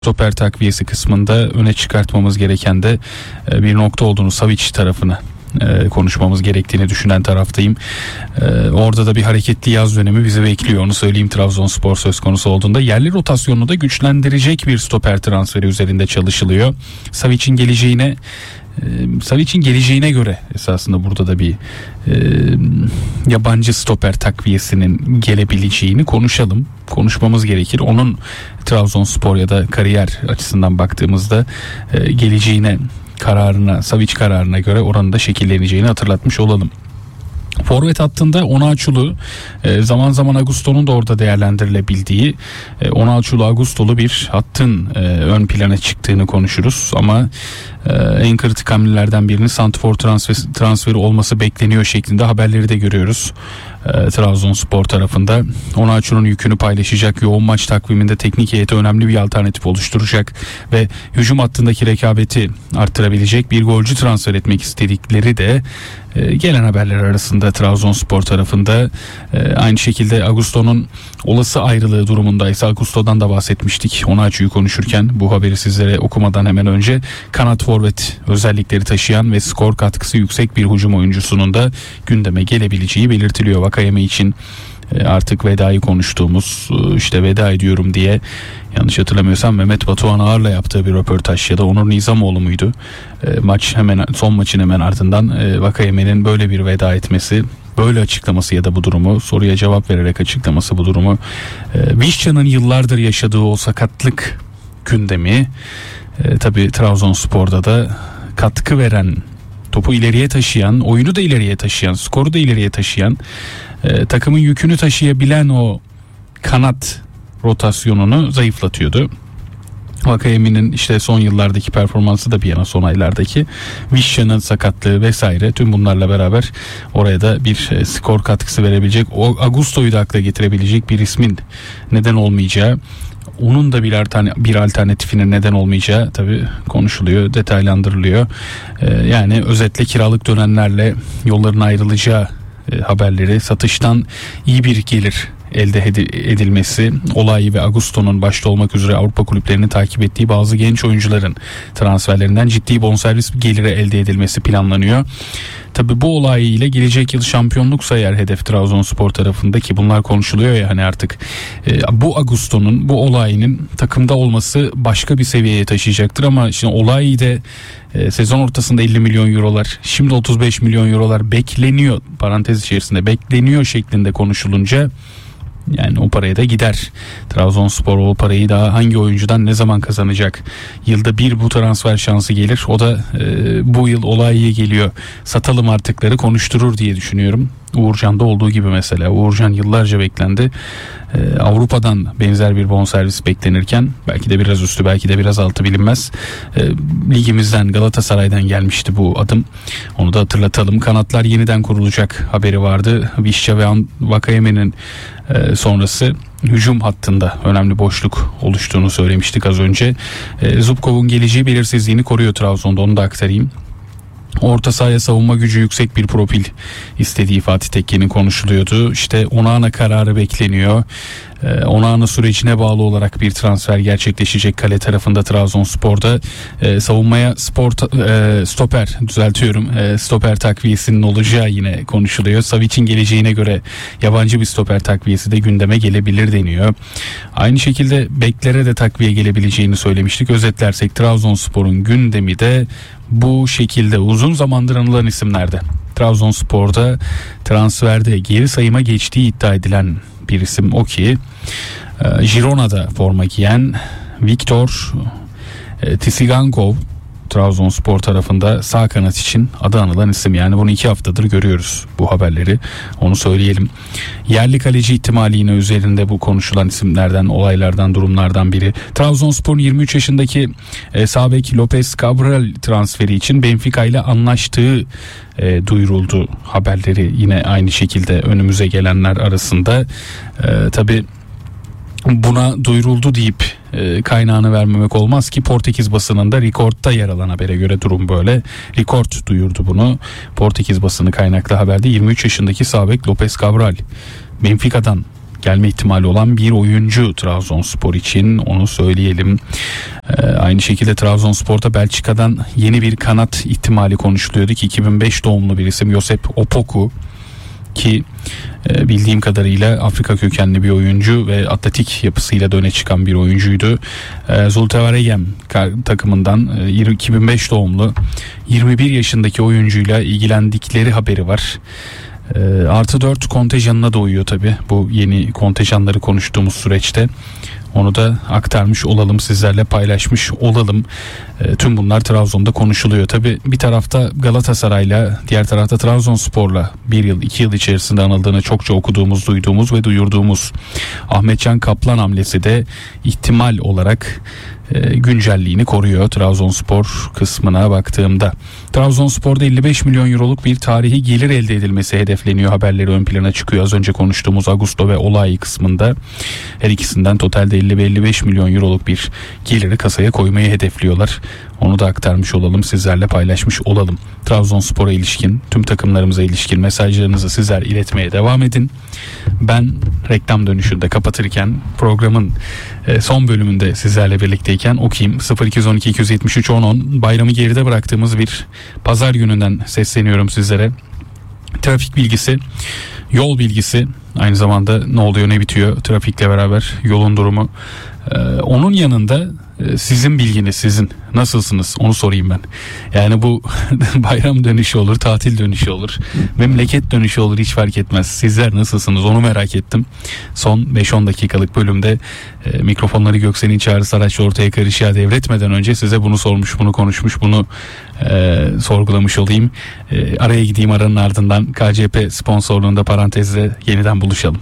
stoper takviyesi kısmında öne çıkartmamız gereken de bir nokta olduğunu, Savic tarafını konuşmamız gerektiğini düşünen taraftayım. Orada da bir hareketli yaz dönemi bizi bekliyor, onu söyleyeyim. Trabzonspor söz konusu olduğunda yerli rotasyonunu da güçlendirecek bir stoper transferi üzerinde çalışılıyor. Savic'in geleceğine göre esasında burada da bir yabancı stoper takviyesinin gelebileceğini konuşmamız gerekir. Onun Trabzonspor ya da kariyer açısından baktığımızda geleceğine, Savic kararına göre oranın da şekilleneceğini hatırlatmış olalım. Forvet hattında Onaçulu, zaman zaman Augusto'nun da orada değerlendirilebildiği Onaçulu Agustolu bir hattın ön plana çıktığını konuşuruz ama en kritik hamlelerden birinin santrfor transferi olması bekleniyor şeklinde haberleri de görüyoruz. Trabzonspor tarafında Onaçu'nun yükünü paylaşacak, yoğun maç takviminde teknik heyete önemli bir alternatif oluşturacak ve hücum hattındaki rekabeti arttırabilecek bir golcü transfer etmek istedikleri de gelen haberler arasında Trabzonspor tarafında. Aynı şekilde Augusto'nun olası ayrılığı durumundaysa, Augusto'dan da bahsetmiştik Onaçu'yu konuşurken, bu haberi sizlere okumadan hemen önce, kanat forvet özellikleri taşıyan ve skor katkısı yüksek bir hücum oyuncusunun da gündeme gelebileceği belirtiliyor. Vakayeme için artık vedayı konuştuğumuz, işte veda ediyorum diye, yanlış hatırlamıyorsam Mehmet Batuhan Ağar'la yaptığı bir röportaj ya da Onur Nizamoğlu muydu? Son maçın hemen ardından Vakayeme'nin böyle bir veda etmesi, böyle açıklaması ya da bu durumu, soruya cevap vererek açıklaması bu durumu, Vişça'nın yıllardır yaşadığı o sakatlık gündemi, tabii Trabzonspor'da da katkı veren, topu ileriye taşıyan, oyunu da ileriye taşıyan, skoru da ileriye taşıyan, takımın yükünü taşıyabilen o kanat rotasyonunu zayıflatıyordu. Vakayeme'nin işte son yıllardaki performansı da bir yana, son aylardaki Vişça'nın sakatlığı vesaire, tüm bunlarla beraber oraya da bir skor katkısı verebilecek, o Augusto'yu da akla getirebilecek bir ismin neden olmayacağı, onun da bir alternatifinin neden olmayacağı tabii konuşuluyor, detaylandırılıyor. Yani özetle kiralık dönenlerle yolların ayrılacağı haberleri, satıştan iyi bir gelir elde edilmesi, Olay ve Augusto'nun başta olmak üzere Avrupa kulüplerini takip ettiği bazı genç oyuncuların transferlerinden ciddi bonservis geliri elde edilmesi planlanıyor. Tabii bu olay ile gelecek yıl şampiyonluk sayar hedef Trabzonspor tarafında, ki bunlar konuşuluyor ya hani artık bu Augusto'nun, bu olayının takımda olması başka bir seviyeye taşıyacaktır ama şimdi olay da sezon ortasında 50 milyon eurolar, şimdi 35 milyon eurolar bekleniyor, parantez içerisinde bekleniyor şeklinde konuşulunca, yani o paraya da gider. Trabzonspor o parayı daha hangi oyuncudan ne zaman kazanacak? Yılda bir bu transfer şansı gelir. O da bu yıl Olay'a geliyor, satalım artıkları konuşturur diye düşünüyorum. Uğurcan'da olduğu gibi mesela. Uğurcan yıllarca beklendi. Avrupa'dan benzer bir bonservis beklenirken, belki de biraz üstü, belki de biraz altı, bilinmez. Ligimizden, Galatasaray'dan gelmişti bu adım. Onu da hatırlatalım. Kanatlar yeniden kurulacak haberi vardı. Vişça ve Vakayeme'nin sonrası hücum hattında önemli boşluk oluştuğunu söylemiştik az önce. Zubkov'un geleceği belirsizliğini koruyor Trabzon'da, onu da aktarayım. Orta sahaya savunma gücü yüksek bir profil istediği Fatih Tekke'nin konuşuluyordu. İşte Onana kararı bekleniyor. Onana sürecine bağlı olarak bir transfer gerçekleşecek kale tarafında Trabzonspor'da. Savunmaya stoper takviyesinin olacağı yine konuşuluyor. Savic'in geleceğine göre yabancı bir stoper takviyesi de gündeme gelebilir deniyor. Aynı şekilde beklere de takviye gelebileceğini söylemiştik. Özetlersek Trabzonspor'un gündemi de bu şekilde, uzun zamandır anılan isimlerde. Trabzonspor'da transferde geri sayıma geçtiği iddia edilen bir isim o ki Girona'da forma giyen Viktor Tisigankov, Trabzonspor tarafında sağ kanat için adı anılan isim. Yani bunu 2 haftadır görüyoruz bu haberleri, onu söyleyelim. Yerli kaleci ihtimali yine üzerinde bu konuşulan isimlerden, olaylardan, durumlardan biri. Trabzonspor'un 23 yaşındaki sağ bek Lopez Cabral transferi için Benfica ile anlaştığı duyuruldu. Haberleri yine aynı şekilde önümüze gelenler arasında. Tabii buna duyuruldu deyip kaynağını vermemek olmaz ki, Portekiz basınında Record'da yer alan habere göre durum böyle. Record duyurdu bunu. Portekiz basını kaynaklı haberde 23 yaşındaki sağ bek Lopez Cabral Benfica'dan gelme ihtimali olan bir oyuncu Trabzonspor için, onu söyleyelim. Aynı şekilde Trabzonspor'da Belçika'dan yeni bir kanat ihtimali konuşuluyordu ki 2005 doğumlu bir isim Josep Opoku ki bildiğim kadarıyla Afrika kökenli bir oyuncu ve atletik yapısıyla da öne çıkan bir oyuncuydu. Zulte Waregem takımından 2005 doğumlu 21 yaşındaki oyuncuyla ilgilendikleri haberi var. Artı 4 kontenjanına da uyuyor tabi bu yeni kontenjanları konuştuğumuz süreçte. Onu da aktarmış olalım, sizlerle paylaşmış olalım. Tüm bunlar Trabzon'da konuşuluyor. Tabi bir tarafta Galatasaray'la, diğer tarafta Trabzonspor'la 1 yıl 2 yıl içerisinde anıldığını çokça okuduğumuz, duyduğumuz ve duyurduğumuz Ahmetcan Kaplan hamlesi de ihtimal olarak güncelliğini koruyor Trabzonspor kısmına baktığımda. Trabzonspor'da 55 milyon euroluk bir tarihi gelir elde edilmesi hedefleniyor, haberleri ön plana çıkıyor. Az önce konuştuğumuz Augusto ve Olay kısmında her ikisinden totalde 50-55 milyon euroluk bir geliri kasaya koymayı hedefliyorlar. Onu da aktarmış olalım, sizlerle paylaşmış olalım. Trabzonspor'a ilişkin, tüm takımlarımıza ilişkin mesajlarınızı sizler iletmeye devam edin. Ben reklam dönüşünde kapatırken, programın son bölümünde sizlerle birlikteyken okuyayım. 0212 273 1010 bayramı geride bıraktığımız bir pazar gününden sesleniyorum sizlere. Trafik bilgisi, yol bilgisi, aynı zamanda ne oluyor ne bitiyor trafikle beraber, yolun durumu. Onun yanında sizin bilginiz, sizin nasılsınız onu sorayım ben. Yani bu bayram dönüşü olur, tatil dönüşü olur, memleket dönüşü olur, hiç fark etmez. Sizler nasılsınız onu merak ettim. Son 5-10 dakikalık bölümde mikrofonları Göksel'in Çağrı Saraç'la ortaya karışığa devretmeden önce size bunu sormuş, bunu konuşmuş, bunu sorgulamış olayım. Araya gideyim, aranın ardından KCP sponsorluğunda parantezle yeniden buluşalım.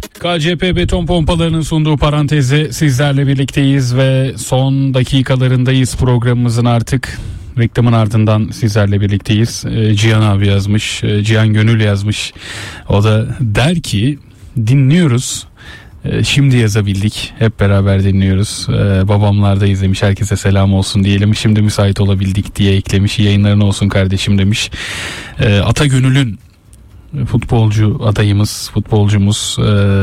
KCP beton pompalarının sunduğu parantezde sizlerle birlikteyiz ve son dakikalarındayız programımızın artık. Reklamın ardından sizlerle birlikteyiz. Cihan abi yazmış, Cihan Gönül yazmış. O da der ki dinliyoruz. Şimdi yazabildik, hep beraber dinliyoruz. Babamlardayız demiş, herkese selam olsun diyelim. Şimdi müsait olabildik diye eklemiş. Yayınların olsun kardeşim demiş. Ata Gönül'ün futbolcu adayımız, futbolcumuz,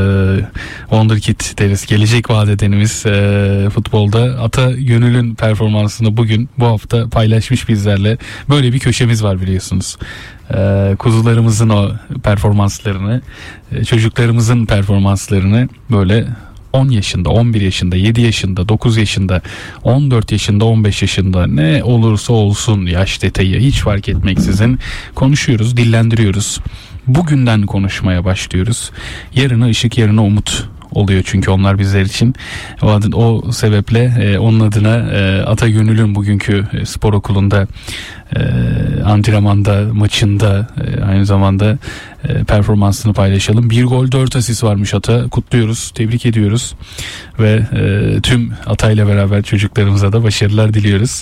Wonderkid deriz, gelecek vaat edenimiz futbolda. Ata Gönül'ün performansını bugün, bu hafta paylaşmış bizlerle. Böyle bir köşemiz var biliyorsunuz. Kuzularımızın o performanslarını, çocuklarımızın performanslarını böyle 10 yaşında, 11 yaşında, 7 yaşında, 9 yaşında, 14 yaşında, 15 yaşında, ne olursa olsun yaş detayı hiç fark etmeksizin konuşuyoruz, dillendiriyoruz. Bugünden konuşmaya başlıyoruz. Yarına ışık, yarına umut oluyor çünkü onlar bizler için. O sebeple onun adına Ata Gönül'ün bugünkü spor okulunda antrenmanda, maçında aynı zamanda performansını paylaşalım. 1 gol 4 asist varmış Ata. Kutluyoruz, tebrik ediyoruz ve tüm Ata ile beraber çocuklarımıza da başarılar diliyoruz.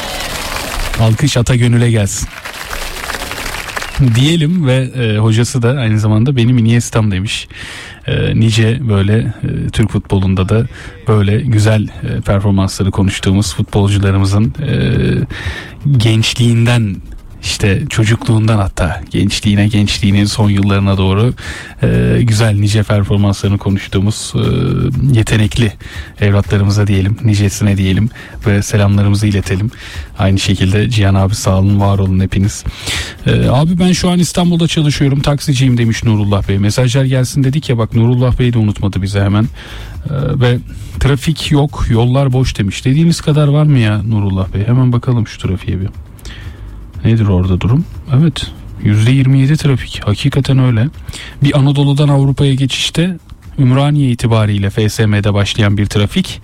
Alkış Ata Gönül'e gelsin diyelim ve hocası da aynı zamanda benim Iniesta'm demiş. Nice böyle Türk futbolunda da böyle güzel performansları konuştuğumuz futbolcularımızın gençliğinden, işte çocukluğundan, hatta gençliğinin son yıllarına doğru güzel nice performanslarını konuştuğumuz yetenekli evlatlarımıza diyelim, nicesine diyelim ve selamlarımızı iletelim. Aynı şekilde Cihan abi sağ olun, var olun hepiniz. Abi ben şu an İstanbul'da çalışıyorum, taksiciyim demiş Nurullah Bey. Mesajlar gelsin dedik ya, bak Nurullah Bey de unutmadı bize hemen. Ve trafik yok, yollar boş demiş. Dediğiniz kadar var mı ya Nurullah Bey? Hemen bakalım şu trafiğe bir. Nedir orada durum? Evet, %27 trafik. Hakikaten öyle. Bir Anadolu'dan Avrupa'ya geçişte Ümraniye itibariyle FSM'de başlayan bir trafik.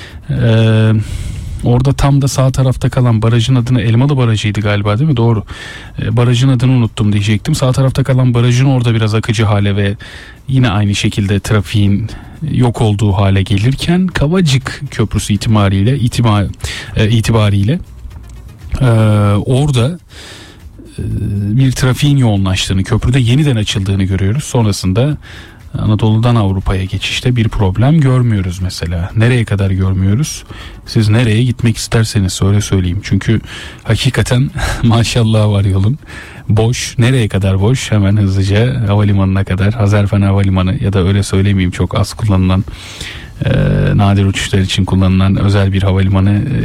Orada tam da sağ tarafta kalan barajın adını, Elmalı Barajı'ydı galiba değil mi? Doğru. Barajın adını unuttum diyecektim. Sağ tarafta kalan barajın orada biraz akıcı hale ve yine aynı şekilde trafiğin yok olduğu hale gelirken Kavacık Köprüsü itibariyle orada bir trafiğin yoğunlaştığını, köprüde yeniden açıldığını görüyoruz. Sonrasında Anadolu'dan Avrupa'ya geçişte bir problem görmüyoruz mesela. Nereye kadar görmüyoruz? Siz nereye gitmek isterseniz öyle söyleyeyim. Çünkü hakikaten maşallah var yolun. Boş. Nereye kadar boş? Hemen hızlıca havalimanına kadar. Hazarfen Havalimanı ya da öyle söylemeyeyim, çok az kullanılan, nadir uçuşlar için kullanılan özel bir havalimanı